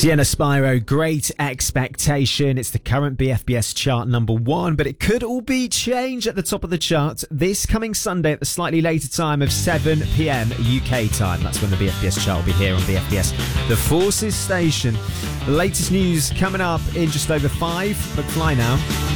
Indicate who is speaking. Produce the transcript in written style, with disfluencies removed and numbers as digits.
Speaker 1: Sienna Spyro, Great Expectation. It's the current BFBS chart number 1, but it could all be changed at the top of the chart this coming Sunday at the slightly later time of 7 p.m. UK time. That's when the BFBS chart will be here on BFBS, the Forces station. The latest news coming up in just over 5, but fly now.